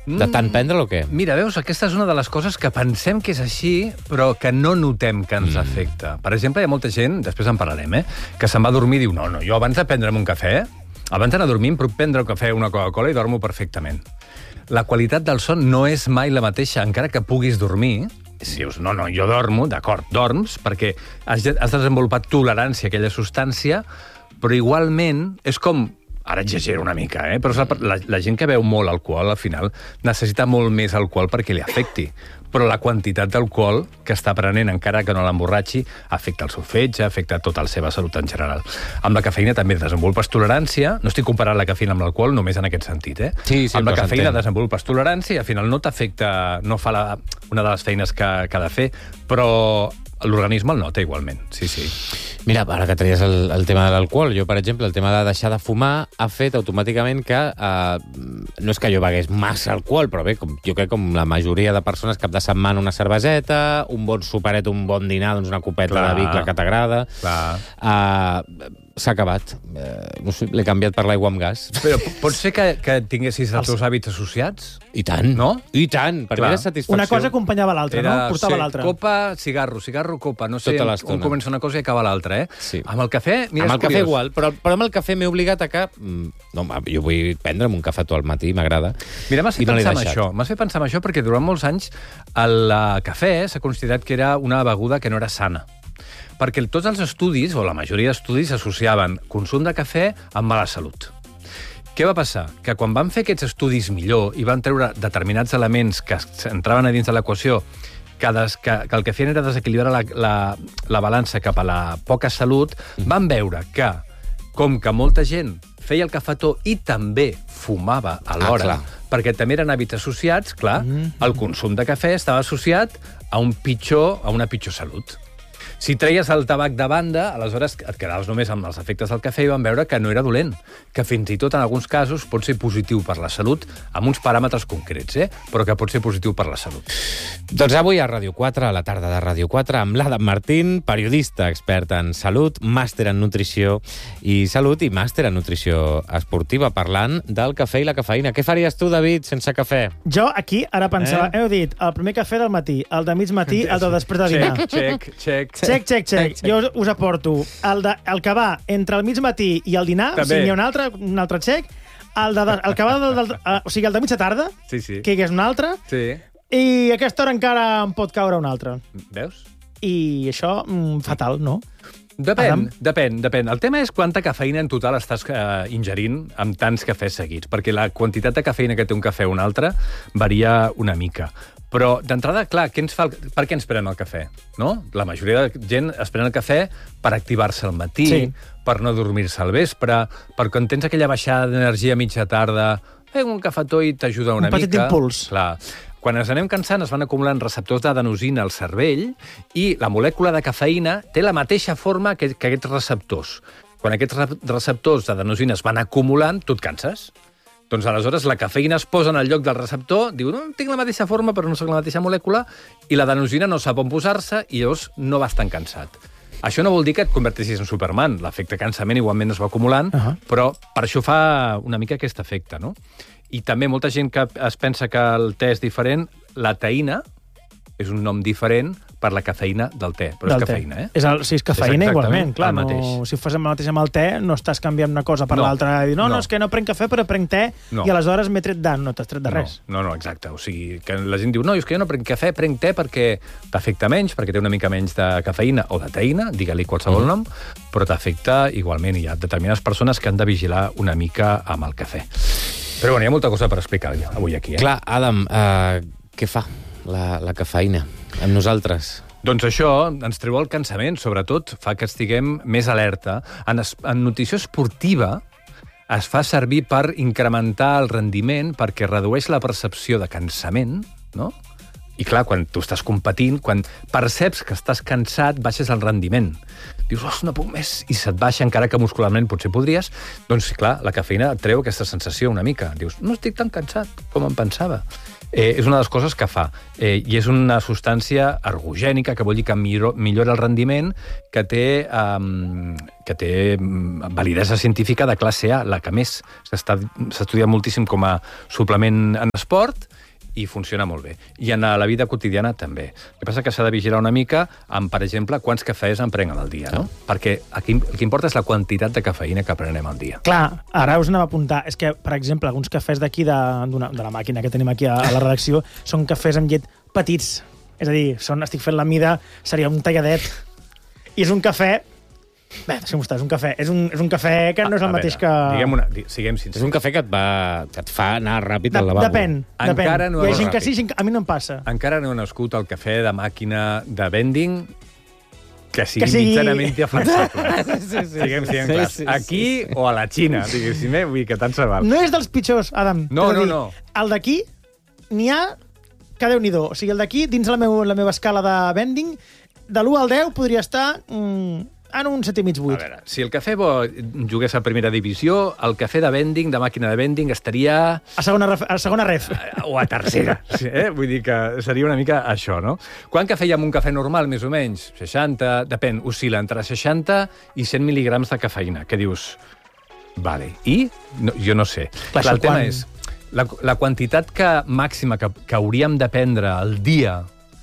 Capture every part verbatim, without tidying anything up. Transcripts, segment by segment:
De tant prendre-lo o què? Mira, veus, aquesta és una de les coses que pensem que és així, però que no notem que ens mm. afecta. Per exemple, hi ha molta gent, després en parlarem, eh, que se'n va a dormir i diu, no, no, jo abans de prendre'm un cafè, abans d'anar a dormir em puc prendre un cafè o una Coca-Cola i dormo perfectament. La qualitat del son no és mai la mateixa, encara que puguis dormir. Si dius, no, no, jo dormo, d'acord, dorms, perquè has, has desenvolupat tolerància a aquella substància, però igualment és com... Ara exagero una mica, eh? Però la, la gent que beu molt alcohol, al final, necessita molt més alcohol perquè li afecti. Però la quantitat d'alcohol que està prenent, encara que no l'emborratxi, afecta el seu fetge, afecta tota la seva salut en general. Amb la cafeïna també desenvolupes tolerància. No estic comparant la cafeïna amb l'alcohol, només en aquest sentit, eh? Sí, sí, amb la cafeïna s'entén. desenvolupes tolerància i al final no t'afecta, no fa la, una de les feines que, que ha de fer, però l'organisme el nota igualment, sí, sí. Mira, ara que treies el, el tema de l'alcohol, jo, per exemple, el tema de deixar de fumar ha fet automàticament que eh, no és que jo begués massa alcohol, però bé, com, jo crec com la majoria de persones, cap de setmana una cerveseta, un bon superet, un bon dinar, doncs una copeta Clar. de vi, la que t'agrada. Uh, S'ha acabat. Uh, no sé, l'he canviat per l'aigua amb gas. Però pot ser que, que tinguessis els teus hàbits associats? I tant. No? I tant. Per mi era satisfacció. Una cosa acompanyava l'altra, no? Portava sí, l'altra. Copa, cigarro, cigarro, copa. No sé Tota on l'estona. comença una cosa i acaba l'altra, eh? Sí. Amb el cafè, mira, amb el és cafè curiós. igual, però, però amb el cafè m'he obligat a que... No, jo vull prendre'm un cafetó al matí, m'agrada. Mira, m'has fet I no l'he pensar en deixat. això. M'has fet pensar en això perquè durant molts anys el eh, cafè s'ha considerat que era una beguda que no era sana. Perquè tots els estudis, o la majoria d'estudis, associaven consum de cafè amb mala salut. Què va passar? Que quan van fer aquests estudis millor i van treure determinats elements que entraven a dins de l'equació, que, des, que, que el que feien era desequilibrar la, la, la balança cap a la poca salut, van veure que, com que molta gent feia el cafetó i també fumava alhora, Ah, perquè també eren hàbits associats, clar, el consum de cafè estava associat a, un pitjor, a una pitjor salut. Si treies el tabac de banda, aleshores et quedaves només amb els efectes del cafè i van veure que no era dolent, que fins i tot en alguns casos pot ser positiu per la salut, amb uns paràmetres concrets, eh? Però que pot ser positiu per la salut. Doncs avui a Ràdio quatre, a la tarda de Ràdio quatre, amb l'Adam Martín, periodista expert en salut, màster en nutrició i salut i màster en nutrició esportiva, parlant del cafè i la cafeïna. Què faries tu, David, sense cafè? Jo aquí ara pensava, Eh? heu dit, el primer cafè del matí, el de mig matí, el de després de dinar. Check, check, check. Check, check, check. Jo us, us aporto el, de, el que va entre el mig matí i el dinar, També. o sigui, n'hi ha un altre, un altre check, el, de, el que va del, del, uh, o sigui, el de mitja tarda, Sí, sí. que és un altre, Sí. i a aquesta hora encara em pot caure un altre. Veus? I això, mm, fatal, no? Depèn, Adam? depèn, depèn. El tema és quanta cafeïna en total estàs eh, ingerint amb tants cafès seguits, perquè la quantitat de cafeïna que té un cafè o un altre varia una mica. Però, d'entrada, clar, què ens fa el... per què ens prenem el cafè? No? La majoria de gent es pren el cafè per activar-se al matí, Sí. per no dormir-se al vespre, per quan tens aquella baixada d'energia a mitja tarda, eh, un cafetó i t'ajuda una Un petit mica. impuls. Clar. Quan ens anem cansant es van acumulant receptors d'adenosina al cervell i la molècula de cafeïna té la mateixa forma que, que aquests receptors. Quan aquests re- receptors d'adenosina es van acumulant, tu et canses. Doncs aleshores la cafeïna es posa en el lloc del receptor, diu, no, tinc la mateixa forma però no soc la mateixa molècula, i l'adenosina no sap on posar-se i llavors no vas tan cansat. Això no vol dir que et converteixis en Superman. L'efecte cansament igualment es va acumulant, Uh-huh. però per això fa una mica aquest efecte, no? I també molta gent que es pensa que el te és diferent, la teïna és un nom diferent per la cafeïna del te, però Del és te. cafeïna, eh? És el, si és cafeïna, És exactament igualment, clar. el mateix. No, si fos el mateix amb el te, no estàs canviant una cosa per No, l'altra. I dir, no, no, no. és que no prenc cafè, però prenc te, No. i aleshores m'he tret de... No t'has tret de res. No, no, no, exacte. O sigui, que la gent diu, no, és que jo no prenc cafè, prenc te perquè t'afecta menys, perquè té una mica menys de cafeïna o de teïna, digue-li qualsevol nom, però t'afecta igualment. Hi ha determinades persones que han de vigilar una mica amb el cafè. Però bueno, hi ha molta cosa per explicar avui aquí, eh? Clar, Adam, uh, què fa la, la cafeïna amb nosaltres? Doncs això ens treu el cansament, sobretot fa que estiguem més alerta. En, es, en nutrició esportiva es fa servir per incrementar el rendiment perquè redueix la percepció de cansament, no? I clar, quan tu estàs competint, quan perceps que estàs cansat, baixes el rendiment. Dius, oh, no puc més, i se't baixa, encara que muscularment potser podries, doncs clar, la cafeïna et treu aquesta sensació una mica. Dius, no estic tan cansat com em pensava. Eh, és una de les coses que fa. Eh, I és una substància ergogènica, que vol dir que millora, millora el rendiment, que té, um, que té validesa científica de classe A, la que més s'està s'estudia moltíssim com a suplement en esport, i funciona molt bé. I en la vida quotidiana també. El que passa que s'ha de vigilar una mica amb, per exemple, quants cafès em prenc al dia, no? Perquè aquí el que importa és la quantitat de cafeïna que prenem al dia. Clar, ara us anava a apuntar. És que, per exemple, alguns cafès d'aquí, de, de la màquina que tenim aquí a, a la redacció, són cafès amb llet petits. És a dir, són, estic fent la mida, seria un talladet. I és un cafè... Bé, deixa'm estar, és un cafè. És un, és un cafè que no és el a mateix veure, que... Diguem una, di, siguem sincers. És un cafè que et, va, que et fa anar ràpid al lavabo. Depèn, Encara depèn. no Hi ha és gent que ràpid. sí, gent que... A mi no em passa. Encara no he nascut el cafè de màquina de vending que sigui, Que sigui- mitjanament defensable. Sí, sí, sí. Siguem, siguem Sí, clars. sí, sí, Aquí o a la Xina, diguéssim, eh? Vull dir que tant se val. No és dels pitjors, Adam. No, És a no, dir, no. El d'aquí n'hi ha que Déu-n'hi-do. O sigui, el d'aquí, dins la, meu, la meva escala de vending, de l'u al deu podria estar mm, en un set i mig, A vuit. veure, si el cafè bo jugués a primera divisió, el cafè de vending, de màquina de vending, estaria... A segona, ref, a segona ref. o a tercera. Sí, eh? Vull dir que seria una mica això, no? Quant cafè hi ha en un cafè normal, més o menys? seixanta, depèn, oscil·la entre seixanta i cent mil·ligrams de cafeïna. Què dius? Vale. I? No, jo no sé. Clar, Clar, el això tema quan- és, la, la quantitat que, màxima que, que hauríem de prendre al dia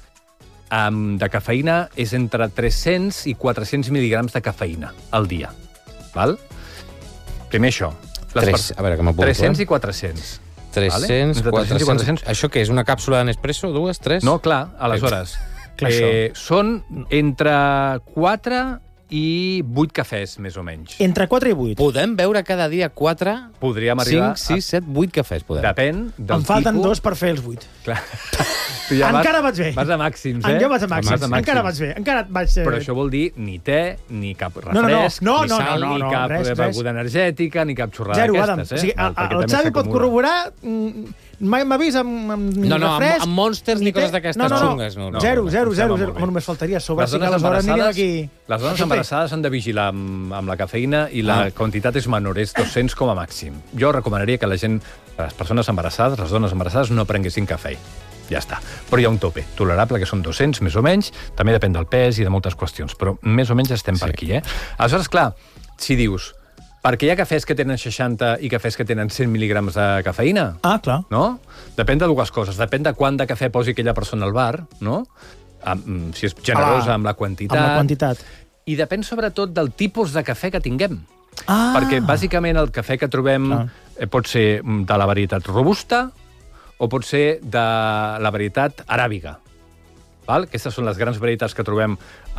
um, de cafeïna és entre tres-cents i quatre-cents mil·ligrams de cafeïna al dia. Val? Primer això. Les Tres, pers- a veure, que m'apunto, tres-cents eh? i quatre-cents. tres-cents, Entre tres-cents i quatre-cents... quatre-cents. Això què és, una càpsula de Nespresso? Dues, tres? No, clar, aleshores. Clar, eh, són entre quatre i vuit cafès, més o menys. Entre quatre i vuit. Podem beure cada dia quatre, Podríem arribar cinc, sis, set, vuit cafès, a... podem. Depèn del Em falten tipus... dos per fer els vuit. Clar. Tu ja Encara vas, vaig bé. Vas a màxims, eh? Jo vaig a màxims. Vas a Encara vaig bé. Encara vaig... Eh... Però això vol dir ni te, ni cap refresc, No, no, no. No, ni no, sal, no, no, ni no. cap Res, res. beguda energètica, ni cap xorrada Zero, Adam. d'aquestes, eh? O sigui, Val, el, perquè el també Xavi pot s'acumula. corroborar... mm, Mai m'ha vist amb, amb ni No, no, amb- refresc... amb Monsters ni té- coses d'aquestes no, no, no. xungues, no, no. Zero, No, zero, em zero, sembla zero. molt bé. Home, només faltaria. A sobre, Les sí que dones aleshores anirem embarassades, aquí... les dones a tope. embarassades han de vigilar amb, amb la cafeïna i la Ah. quantitat és menor, és dos-cents com a màxim. Jo recomanaria que la gent, les persones embarassades, les dones embarassades, no prenguessin cafè. Ja està. Però hi ha un tope tolerable, que són dos-cents, més o menys. També depèn del pes i de moltes qüestions, però més o menys estem per Sí. aquí, eh? Aleshores, clar, si dius, perquè hi ha cafès que tenen seixanta i cafès que tenen cent mil·ligrams de cafeïna, Ah, clar. no? Depèn de dues coses. Depèn de quant de cafè posi aquella persona al bar, no? Amb, si és generosa Ah, amb la quantitat. Amb la quantitat. I depèn sobretot del tipus de cafè que tinguem. Ah! Perquè, bàsicament, el cafè que trobem Ah. eh, pot ser mm, de la varietat robusta o pot ser de la varietat aràbiga. Val? Aquestes són les grans varietats que trobem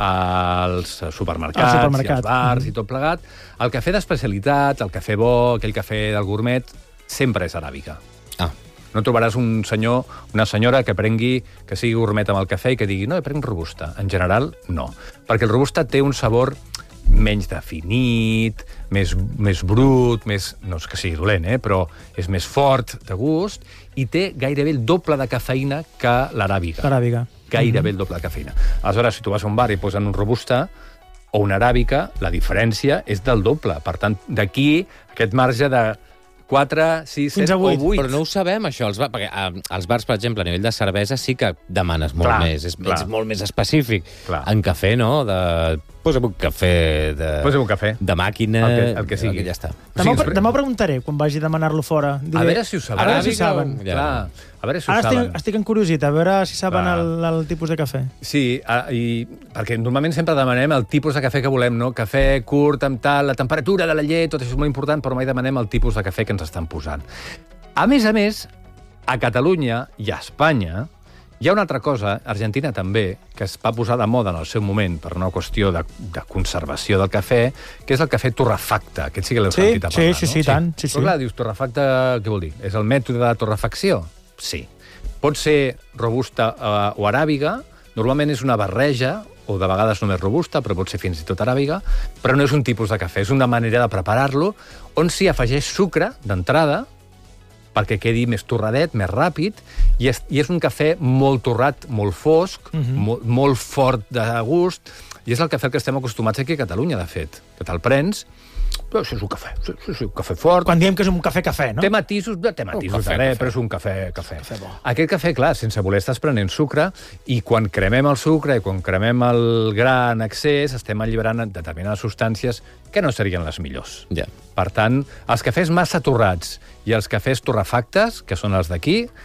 als supermercats, Al supermercat. i als bars Mhm. i tot plegat. El cafè d'especialitat, el cafè bo, aquell cafè del gourmet, sempre és aràbiga. Ah, No trobaràs un senyor, una senyora que prengui, que sigui gourmet amb el cafè i que digui, no, jo prenc robusta. En general, no. Perquè el robusta té un sabor menys definit, més, més brut, més, no és que sigui dolent, eh, però és més fort de gust i té gairebé el doble de cafeïna que l'aràbiga. L'aràbiga. Gairebé el doble de cafeïna. Aleshores, si tu vas a un bar i posen un robusta o una aràbica, la diferència és del doble. Per tant, d'aquí aquest marge de quatre, sis, Fins set a vuit. o vuit. però no ho sabem, això. Als, bar, perquè, a, als bars, per exemple, a nivell de cervesa sí que demanes molt Clar, més. És, clar. és molt més específic. Clar. En cafè, no? De... Posa'm un cafè de... Posa'm un cafè. De màquina... El que- el que sigui. El que ja està. Demà, O sigui, demà preguntaré, quan vagi a demanar-lo fora. Diré, A veure si ho saben. A veure si Aràbiga o- saben. Ja. Clar, a veure si ho Ara saben. estic, estic en curiositat, a veure si saben Clar. el, el tipus de cafè. Sí, a- i, perquè normalment sempre demanem el tipus de cafè que volem, no? Cafè curt, amb tal, la temperatura de la llet, tot això és molt important, però mai demanem el tipus de cafè que ens estan posant. A més a més, a Catalunya i a Espanya hi ha una altra cosa, Argentina també, que es va posar de moda en el seu moment per una qüestió de, de conservació del cafè, que és el cafè torrefacte. Aquest sí que l'heu Sí, sentit a sí, parlar, sí, no? sí, tant, sí, Però sí. clar, dius torrefacte, què vol dir? És el mètode de torrefacció? Sí. Pot ser robusta eh, o aràbiga, normalment és una barreja, o de vegades només robusta, però pot ser fins i tot aràbiga, però no és un tipus de cafè, és una manera de preparar-lo on s'hi afegeix sucre d'entrada, perquè quedi més torradet, més ràpid, i és, i és un cafè molt torrat, molt fosc, uh -huh. molt, molt fort de gust, i és el cafè al que estem acostumats aquí a Catalunya, de fet, que te'l prens, però això és un cafè, sí, sí, sí, un cafè fort, Quan diem que és un cafè-cafè, no? té matisos, no té matisos Un cafè, de res, cafè. però és un cafè, cafè. Cafè bo. Aquest cafè, clar, sense voler estàs prenent sucre, i quan cremem el sucre i quan cremem el gra en excés, estem alliberant determinades substàncies que no serien les millors. Ja. Per tant, els cafès massa torrats i els cafès torrefactes, que són els d'aquí,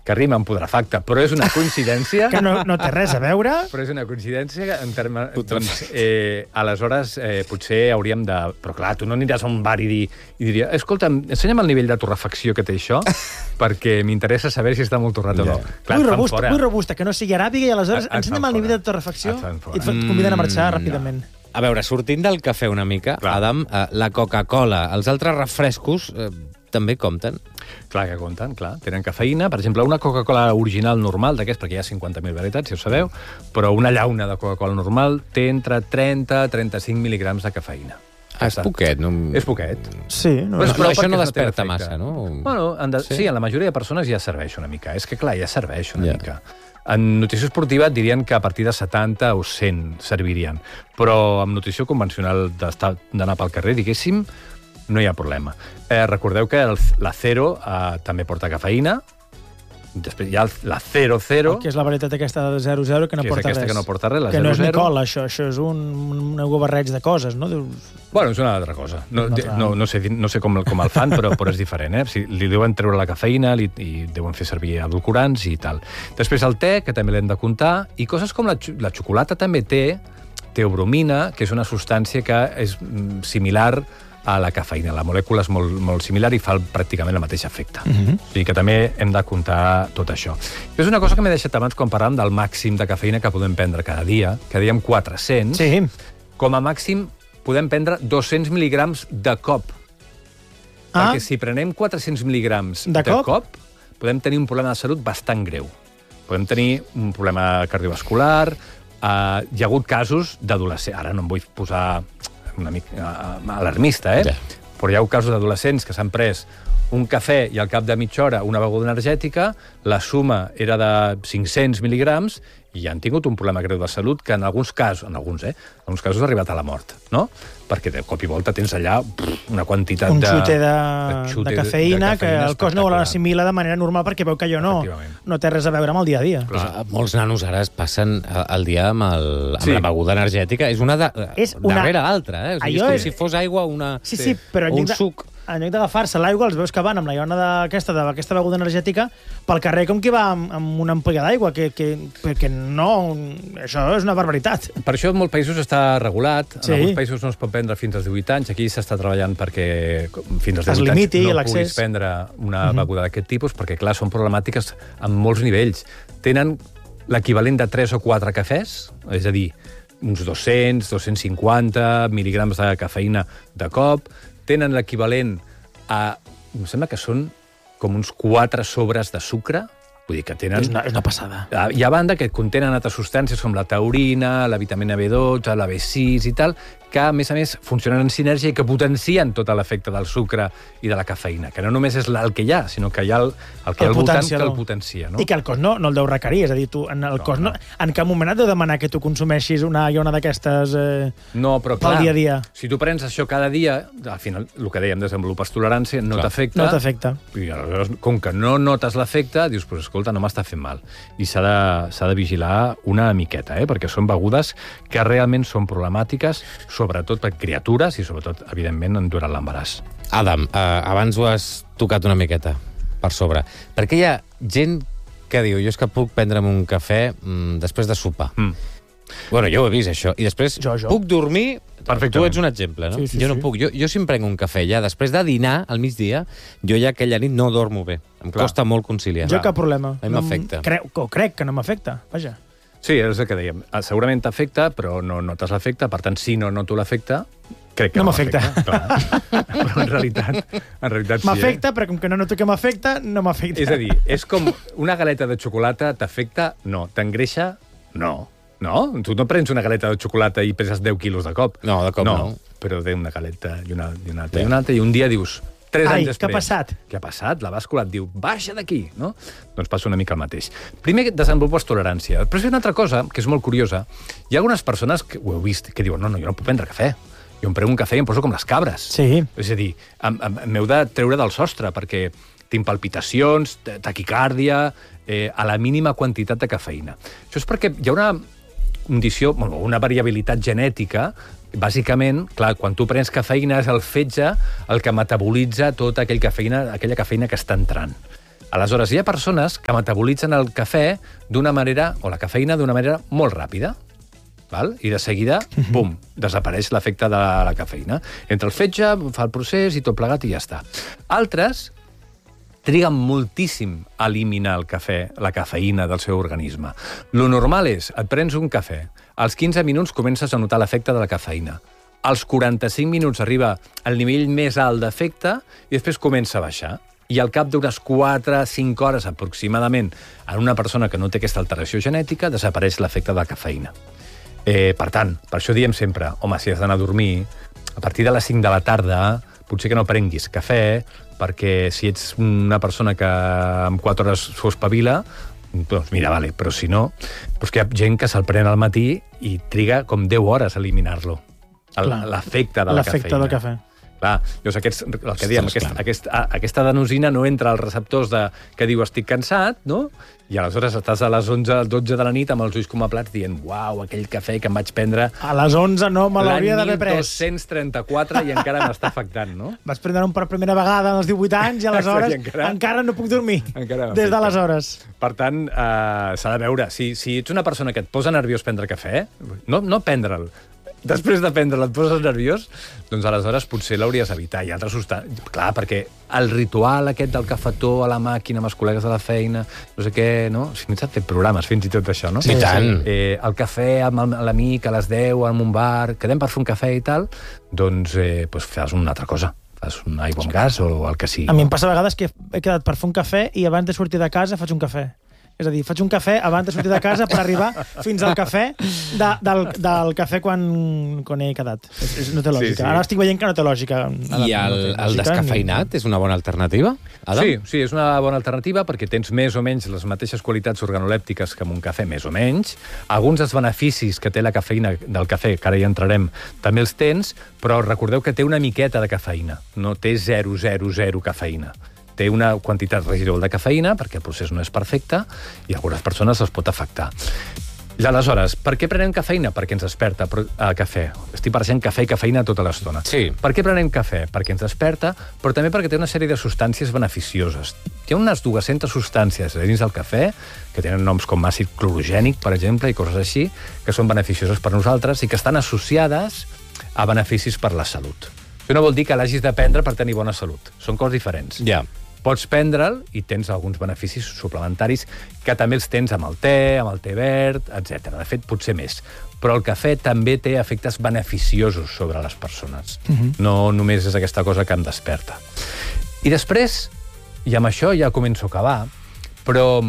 que rima amb putrefacte, però és una coincidència... Que no, no té res a veure. Però és una coincidència en termes... Doncs, eh, aleshores, eh, potser hauríem de... Però clar, tu no aniràs a un bar i, dir, i diria, escolta'm, ensenya'm el nivell de torrefacció que té això, perquè m'interessa saber si està molt torrat o no. Clar, Vull robusta, vull robusta, que no sigui aràbiga, i aleshores Et- et ensenya'm fan el nivell fora. de torrefacció Et fan i fora. et fa- et conviden a marxar Mm, ràpidament. A veure, sortint del cafè una mica, Clar. Adam, eh, la Coca-Cola, els altres refrescos eh, també compten. Clar que compten, clar. Tenen cafeïna. Per exemple, una Coca-Cola original normal, d'aquest, perquè hi ha cinquanta mil varietats, si ho sabeu, però una llauna de Coca-Cola normal té entre trenta a trenta-cinc mil·ligrams de cafeïna. Ah, és poquet. No... És poquet. Sí, no, Però és No, prou això perquè no té desperta efecte. massa, no? Bueno, en de... Sí. sí. sí, en la majoria de persones ja serveix una mica. És que, clar, ja serveix una Ja. mica. En nutrició esportiva et dirien que a partir de setanta o cent servirien. Però amb nutrició convencional d'estar- d'anar pel carrer, diguéssim, no hi ha problema. Eh, recordeu que el, la Zero eh, també porta cafeïna. Després hi ha el, la Zero Zero, que és la varietat aquesta de zero zero que no que és porta aquesta res. que no porta res, la que no és zero ni zero. cola, això. Això és un, un aiguabarreig de coses, no? Dius... Bueno, és una altra cosa. No, Una altra- no, no sé, no sé com, com el fan, però, però és diferent. Eh? Si li deuen treure la cafeïna li, i deuen fer servir edulcorants i tal. Després el te, que també l'hem de comptar, i coses com la, xo- la xocolata també té teobromina, que és una substància que és mm, similar a la cafeïna. La molècula és molt, molt similar i fa pràcticament el mateix efecte. Mm -hmm. O sigui que també hem de comptar tot això. És una cosa que m'he deixat abans quan parlàvem del màxim de cafeïna que podem prendre cada dia, que dèiem quatre-cents. Sí. Com a màxim podem prendre dos-cents mil·ligrams de cop. Ah. Perquè si prenem quatre-cents mil·ligrams De de cop? cop, podem tenir un problema de salut bastant greu. Podem tenir un problema cardiovascular, eh, hi ha hagut casos d'adolescents, ara no em vull posar una mica uh, alarmista, eh? Ja. Però hi ha casos d'adolescents que s'han pres un cafè i al cap de mitja hora una beguda energètica, la suma era de cinc-cents mil·ligrams i han tingut un problema greu de salut que en alguns casos, en alguns, eh? En alguns casos ha arribat a la mort, no? Perquè de cop i volta tens allà pff, una quantitat Un de... xute de, de xute de, de- cafeïna, de que cafeïna el cos no espectacular. l'assimila de manera normal perquè veu que allò no, Efectivament. no té res a veure amb el dia a dia. Però uh, molts nanos ara es passen eh, el dia amb, el, amb Sí. la beguda energètica. És una de, És una- darrere l'altra, eh? O sigui, és Allò com és- si fos aigua una... Sí, sí, però en o un lloc de- suc. en lloc d'agafar-se l'aigua, els veus que van amb la llona d'aquesta d'aquesta beguda energètica pel carrer com qui va amb, amb una ampolla d'aigua, que, que, perquè no... Això és una barbaritat. Per això en molts països està regulat. En Sí. alguns països no es pot prendre fins als divuit anys. Aquí s'està treballant perquè fins als Es divuit limiti anys no l'accés. puguis prendre una beguda d'aquest tipus, perquè, clar, són problemàtiques en molts nivells. Tenen l'equivalent de tres o quatre cafès, és a dir, uns dos-cents, dos-cents cinquanta mil·ligrams de cafeïna de cop. Tenen l'equivalent a... Em sembla que són com uns quatre sobres de sucre. Vull dir que tenen... És una, és una passada. Hi ha banda que contenen altres substàncies com la taurina, la vitamina B dotze, la B sis i tal, que, a més a més, funcionen en sinergia i que potencien tot l'efecte del sucre i de la cafeïna, que no només és el que hi ha, sinó que hi ha el, el que hi ha al voltant que el potencia. No? I que el cos no, no el deu requerir, és a dir, tu, en el No, cos no, no. en cap moment et deu demanar que tu consumeixis una llona d'aquestes eh, No, però pel clar, dia a dia. si tu prens això cada dia, al final, el que dèiem, desenvolupes tolerància, no Clar. t'afecta. No t'afecta. I aleshores, com que no notes l'efecte, dius, pues, escolta, no m'està fent mal. I s'ha de, s'ha de vigilar una miqueta, eh? Perquè són begudes que realment són problemàtiques, sobretot per criatures i, sobretot, evidentment, durant l'embaràs. Adam, eh, abans ho has tocat una miqueta per sobre. Perquè hi ha gent que diu, jo és que puc prendre'm un cafè mm, després de sopar. Mm. Bueno, jo ho he vist, això. I després Jo, jo. puc dormir... Perfectament. Tu ets un exemple, no? Sí, sí, jo no sí. puc. Jo, jo si em prenc un cafè ja després de dinar, al migdia, jo ja aquella nit no dormo bé. Em Clar. costa molt conciliar. Jo cap problema. A mi No em- m'afecta. Crec, o crec que no m'afecta, vaja. Sí, és el que dèiem. Ah, segurament t'afecta, però no notes l'efecte. Per tant, si no noto l'efecte, crec que No no, m'afecta. Clar. Però en realitat, en realitat sí, M'afecta, però com que no noto que m'afecta, no eh? m'afecta. És a dir, és com una galeta de xocolata t'afecta? No. T'engreixa? No. No? Tu no prens una galeta de xocolata i peses deu quilos de cop. No, de cop no. Però de una galeta i una, i una altra, Ja. i una altra, i un dia dius... Tres Ai, anys què després. ha passat? Què ha passat? La bàscula et diu, baixa d'aquí, no? Doncs passa una mica el mateix. Primer desenvolupes tolerància. Després hi ha una altra cosa, que és molt curiosa. Hi ha algunes persones, que ho heu vist, que diuen, no, no, jo no puc prendre cafè. Jo em prenc un cafè i em poso com les cabres. Sí. És a dir, em- em- m'heu de treure del sostre, perquè tinc palpitacions, t- taquicàrdia, eh, a la mínima quantitat de cafeïna. Això és perquè hi ha una condició, bueno, una variabilitat genètica. Bàsicament, clar, quan tu prens cafeïna és el fetge el que metabolitza tota aquell cafeïna, aquella cafeïna que està entrant. Aleshores, hi ha persones que metabolitzen el cafè d'una manera, o la cafeïna d'una manera molt ràpida, val? I de seguida, bum, desapareix l'efecte de la cafeïna. Entra el fetge, fa el procés i tot plegat i ja està. Altres triguen moltíssim a eliminar el cafè, la cafeïna del seu organisme. Lo normal és, et prens un cafè, als quinze minuts comences a notar l'efecte de la cafeïna. Als quaranta-cinc minuts arriba al nivell més alt d'efecte i després comença a baixar. I al cap d'unes quatre a cinc hores aproximadament, en una persona que no té aquesta alteració genètica, desapareix l'efecte de la cafeïna. Eh, per tant, per això diem sempre, home, si has d'anar a dormir, a partir de les cinc de la tarda, potser que no prenguis cafè, perquè si ets una persona que en quatre hores s'ho espavila, doncs mira, vale, però si no, doncs que hi ha gent que se'l pren al matí i triga com deu hores a eliminar-lo, l'efecte de la L'efecte cafeïna. del cafè. Clar, llavors aquest, el que diem, aquest, aquest, aquesta adenosina no entra als receptors de, que diu estic cansat, no? I aleshores estàs a les onze, dotze de la nit amb els ulls com a plats dient uau, aquell cafè que em vaig prendre A les onze no, me l'hauria d'haver pres. l'any mil dos-cents trenta-quatre i encara m'està afectant, no? Vaig prendre-un per primera vegada als divuit anys i aleshores I encara- encara no puc dormir. Encara Des m'afecta. d'aleshores. Per tant, eh, s'ha de veure. Si, si ets una persona que et posa nerviós prendre cafè, no, no prendre'l. Després de prendre'l et poses nerviós, doncs aleshores potser l'hauries d'evitar. Hi ha altres substàncies. Clar, perquè el ritual aquest del cafetó a la màquina amb els col·legues de la feina, no sé què, no? Si m'he fet programes fins i tot d'això, no? Sí, tant. Eh, el cafè amb el- l'amic a les deu en un bar, quedem per fer un cafè i tal, doncs, eh, doncs fas una altra cosa. Fas un aigua amb gas o el que sigui. A mi em passa a vegades que he quedat per fer un cafè i abans de sortir de casa faig un cafè. És a dir, faig un cafè abans de sortir de casa per arribar fins al cafè de, del, del cafè quan, quan he quedat. És, és, no té lògica. Sí, sí. Ara estic veient que no té lògica. I el, el descafeinat és una bona alternativa, Adam? Sí, sí, és una bona alternativa perquè tens més o menys les mateixes qualitats organolèptiques que amb un cafè, més o menys. Alguns dels beneficis que té la cafeïna del cafè, que ara hi entrarem, també els tens, però recordeu que té una miqueta de cafeïna. No té zero, zero, zero cafeïna. Té una quantitat residual de cafeïna, perquè el procés no és perfecte, i a algunes persones els pot afectar. I aleshores, per què prenem cafeïna? Perquè ens desperta el cafè. Estic barrejant cafè i cafeïna tota l'estona. Sí. Per què prenem cafè? Perquè ens desperta, però també perquè té una sèrie de substàncies beneficioses. Hi ha unes dues-centes substàncies dins del cafè que tenen noms com àcid clorogènic, per exemple, i coses així, que són beneficioses per nosaltres i que estan associades a beneficis per la salut. Això no vol dir que l'hagis de prendre per tenir bona salut. Són coses diferents. Ja. Pots prendre'l i tens alguns beneficis suplementaris que també els tens amb el te, amb el te verd, etcètera. De fet, potser més. Però el cafè també té efectes beneficiosos sobre les persones. Uh-huh. No només és aquesta cosa que em desperta. I després, i amb això ja començo a acabar, però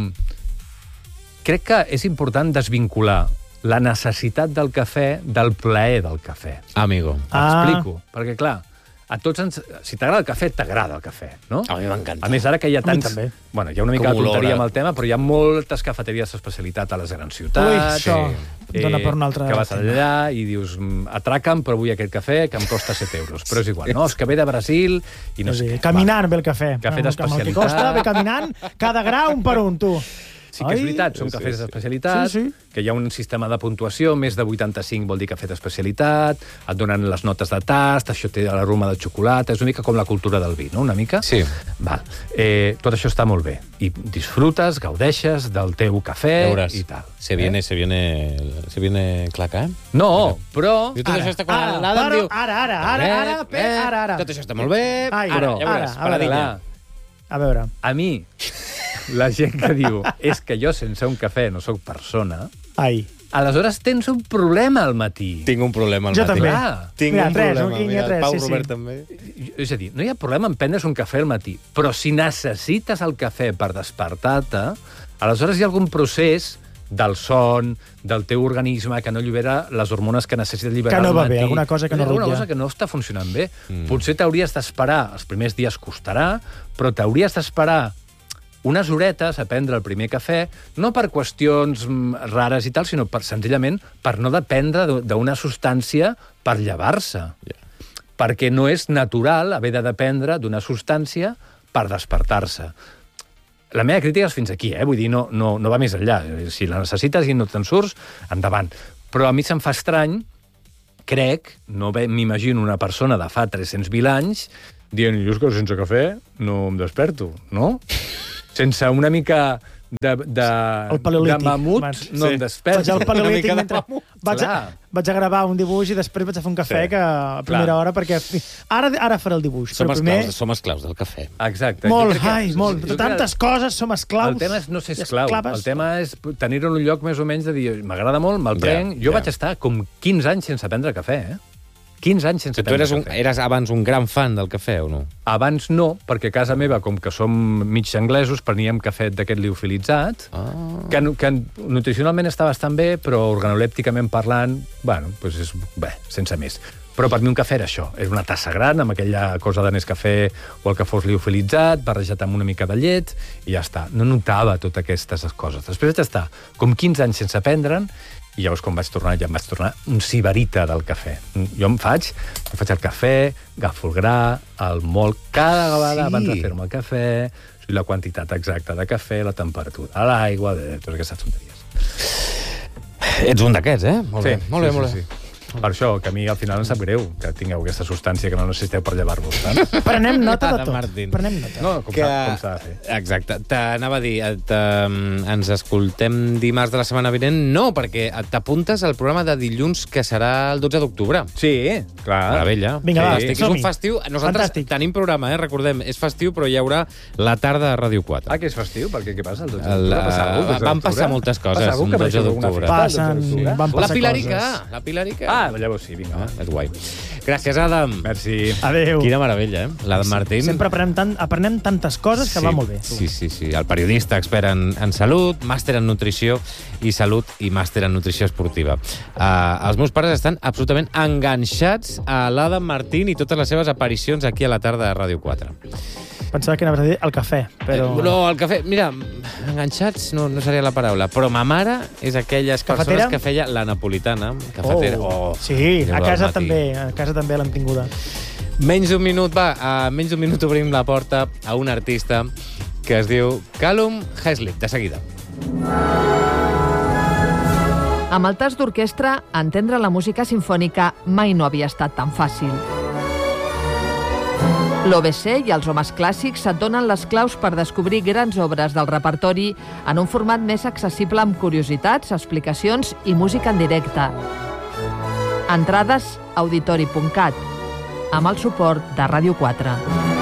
crec que és important desvincular la necessitat del cafè del plaer del cafè. Amigo. Ah. M'explico. Perquè, clar, a tots ens... Si t'agrada el cafè, t'agrada el cafè, no? A mi m'encanta. A més, ara que hi ha A mi tants... també. Bueno, hi ha una mica Com de tonteria olora. amb el tema, però hi ha moltes cafeteries d'especialitat a les grans ciutats. Ui, això dona per un altre Que vas tema. allà i dius, "Mm, atraca'm, però vull aquest cafè que em costa set euros. Però és igual, no? És que ve de Brasil i no És a sé dir, què. caminant ve el cafè. Cafè Amb el- d'especialitat. Amb el que costa, ve caminant, cada gra un per un, tu. Sí que és Ai. veritat, són cafès d'especialitat, Sí, sí. que hi ha un sistema de puntuació, més de vuitanta-cinc vol dir cafè d'especialitat, et donen les notes de tast, això té l'aroma de xocolata, és una mica com la cultura del vi, no?, una mica? Sí. Val. Eh, tot això està molt bé. I disfrutes, gaudeixes del teu cafè Veuràs. i tal. Se viene, se viene, se viene claca, eh? No, però... I tot Ara, això està quan ara, l'Adam però, diu... ara, ara, ara, "Eh, ara, pe- eh, ara, ara." Tot això està molt bé, Ai, ara, però- ja veuràs, ara, paradilla. Clar, A veure, a mi, la gent que diu és que jo sense un cafè no sóc persona, ai. aleshores tens un problema al matí. Tinc un problema al Jo matí. també. Clar. Tinc Mira, un tres, problema. un- i Mira, tres, el Pau sí, sí. Robert també. És a dir, no hi ha problema en prendre's un cafè al matí, però si necessites el cafè per despertar-te, aleshores hi ha algun procés del son, del teu organisme, que no allibera les hormones que necessita alliberar Que no al va matí. bé, alguna cosa que no Hi ha alguna rutlla. cosa que no està funcionant bé. Mm. Potser t'hauries d'esperar, els primers dies costarà, però t'hauries d'esperar unes horetes a prendre el primer cafè, no per qüestions mm, rares i tal, sinó per, senzillament per no dependre d'u- d'una substància per llevar-se. Yeah. Perquè no és natural haver de dependre d'una substància per despertar-se. La meva crítica és fins aquí, eh? Vull dir, no, no, no va més enllà. Si la necessites i no te'n surts, endavant. Però a mi se'm fa estrany, crec, no ve- m'imagino una persona de fa tres-cents mil anys dient, jo és que sense cafè no em desperto, no? sense una mica de, de, El paleolític. de mamut, Abans. no Sí. em desperto. Vaig al paleolític Una mica de mentre... mamut. Vaig a, Clar. vaig a gravar un dibuix i després vaig a fer un cafè Sí. que a primera Clar. hora, perquè ara, ara faré el dibuix. Som però esclaus, primer... som esclaus del cafè. Exacte. Molt, Jo crec que- ai, molt. jo De crec que tantes coses som esclaus. El tema és no ser i esclau. esclaves. El tema és tenir-ho en un lloc més o menys de dir, m'agrada molt, me'l prenc. Ja, jo ja. vaig estar com quinze anys sense prendre cafè, eh? quinze anys sense Tu prendre eres, un, cafè. eres abans un gran fan del cafè, o no? Abans no, perquè a casa meva, com que som mig anglesos, preníem cafè d'aquest liofilitzat, Ah. que, que nutricionalment està bastant bé, però organolèpticament parlant, bueno, doncs és, bé, sense més. Però per mi un cafè era això, era una tassa gran amb aquella cosa de Nescafé o el que fos liofilitzat, barrejat amb una mica de llet, i ja està. No notava totes aquestes coses. Després vaig estar com quinze anys sense prendre'n, i llavors quan vaig tornar, ja em vaig tornar un sibarita del cafè. Jo em faig, em faig el cafè, agafo el gra, el mol, cada vegada Sí. abans de fer-me el cafè, la quantitat exacta de cafè, la temperatura, l'aigua, de totes aquestes tonteries. Ets un d'aquests, eh? Molt bé, molt bé, sí, molt sí, bé. sí. Per això, que a mi al final em sap greu que tingueu aquesta substància que no necessiteu per llevar-vos tant. Prenem nota de De tot. Martín. Prenem nota. No, com Que... s'ha com s'ha de fer. Exacte. T'anava a dir, et, um, ens escoltem dimarts de la setmana vinent? No, perquè t'apuntes al programa de dilluns, que serà el dotze d'octubre. Sí, clar. Meravella. Vinga, va, Fantàstic. És som-hi. un festiu. Nosaltres Fantàstic. tenim programa, eh? Recordem, és festiu, però hi haurà la tarda de Ràdio quatre. Ah, que és festiu? Perquè què passa el dotze El, d'octubre? Passa alguna cosa, van el dotze passar d'octubre? moltes coses Passa alguna el cosa, dotze que veieu alguna d'octubre. festa el Passen- dotze d'octubre? van La passar Pilarica, coses. la Pilarica. Ah, llavors sí, vinga. Ah, va. és guai. Gràcies, Adam. Merci. Adéu. Quina meravella, eh? La de Martín. Sempre aprenem, tant, aprenem tantes coses que sí, va molt bé. Sí, sí, sí. El periodista expert en, en salut, màster en nutrició i salut i màster en nutrició esportiva. Uh, els meus pares estan absolutament enganxats a l'Adam Martín i totes les seves aparicions aquí a la tarda de Ràdio quatre. Pensava que anaves a dir el cafè, però... Eh, no, el cafè... Mira, enganxats no, no seria la paraula, però ma mare és aquelles Cafetera? persones que feia la napolitana, cafetera. Oh, sí, deu a del casa matí. també, a casa també l'hem tinguda. Menys d'un minut, va, a menys d'un minut obrim la porta a un artista que es diu Callum Haislip, de seguida. Amb el tas d'orquestra, entendre la música sinfònica mai no havia estat tan fàcil. L'O B C i els homes clàssics et donen les claus per descobrir grans obres del repertori en un format més accessible amb curiositats, explicacions i música en directe. Entrades auditori punt cat, amb el suport de Ràdio quatre.